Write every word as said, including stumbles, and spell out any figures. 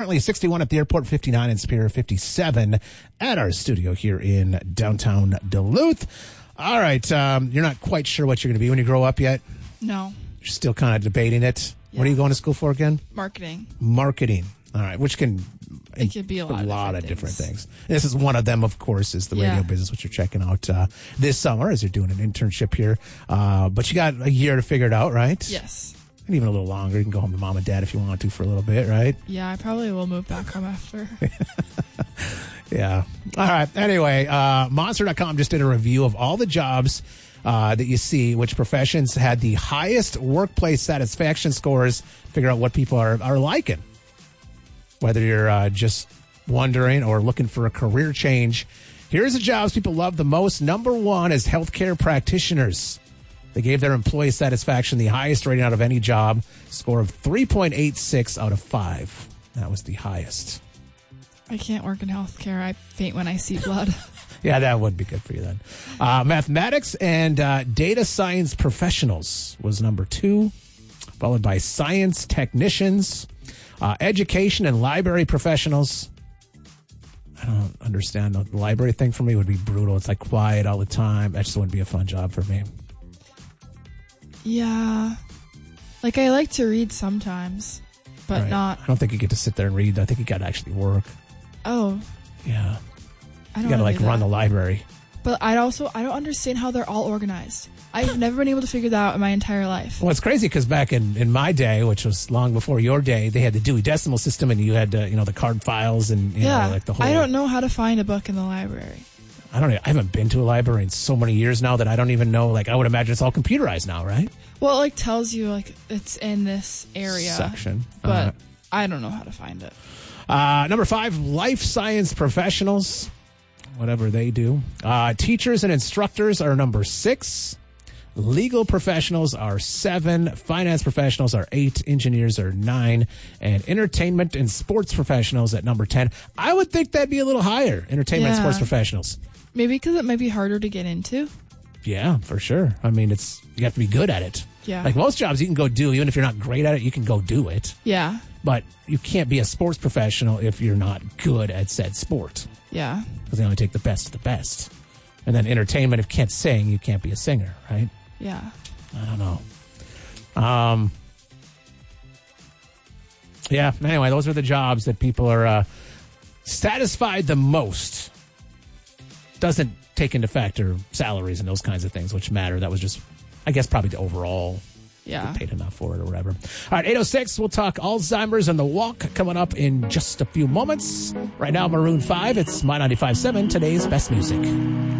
currently sixty-one at the airport, fifty-nine in Superior, fifty-seven at our studio here in downtown Duluth. All right. Um, you're not quite sure what you're going to be when you grow up yet? No. You're still kind of debating it. Yeah. What are you going to school for again? Marketing. Marketing. All right. Which can... It could be a lot, a of, lot different of different things. things. This is one of them, of course, is the Yeah. radio business, which you're checking out uh, this summer as you're doing an internship here. Uh, but you got a year to figure it out, right? Yes. And even a little longer. You can go home to mom and dad if you want to for a little bit, right? Yeah, I probably will move back home after. Yeah. All right. Anyway, uh, Monster dot com just did a review of all the jobs uh, that you see, which professions had the highest workplace satisfaction scores. Figure out what people are, are liking. Whether you're uh, just wondering or looking for a career change, here's the jobs people love the most. Number one is healthcare practitioners. They gave their employee satisfaction the highest rating out of any job, score of three point eight six out of five. That was the highest. I can't work in healthcare. I faint when I see blood. Yeah, that would be good for you then. Uh, mathematics and uh, data science professionals was number two, followed by science technicians. Uh, education and library professionals. I don't understand. The library thing for me would be brutal. It's like quiet all the time. That just wouldn't be a fun job for me. Yeah. Like, I like to read sometimes, but Right. not. I don't think you get to sit there and read. I think you got to actually work. Oh. Yeah. I don't You got to wanna like do run that. the library. But I also, I don't understand how they're all organized. I've never been able to figure that out in my entire life. Well, it's crazy because back in, in my day, which was long before your day, they had the Dewey Decimal System, and you had uh, you know the card files and you Yeah. know, like the whole. I don't know how to find a book in the library. I don't. I haven't been to a library in so many years now that I don't even know. Like I would imagine it's all computerized now, right? Well, it like tells you like it's in this area. Section. But Uh, I don't know how to find it. Uh, number five, life science professionals, whatever they do. Uh, teachers and instructors are number six. Legal professionals are seven. Finance professionals are eight. Engineers are nine. And entertainment and sports professionals at number ten. I would think that'd be a little higher, entertainment and Yeah. sports professionals. Maybe because it might be harder to get into. Yeah, for sure. I mean, it's you have to be good at it. Yeah. Like most jobs you can go do, even if you're not great at it, you can go do it. Yeah. But you can't be a sports professional if you're not good at said sport. Yeah. Because they only take the best of the best. And then entertainment, if you can't sing, you can't be a singer, right? Yeah. I don't know. Um. Yeah, anyway, those are the jobs that people are uh, satisfied the most. Doesn't take into factor salaries and those kinds of things, which matter. That was just, I guess, probably the overall. Yeah. Paid enough for it or whatever. All right, eight oh six, we'll talk Alzheimer's and the walk coming up in just a few moments. Right now, Maroon five, it's My ninety-five point seven, today's best music.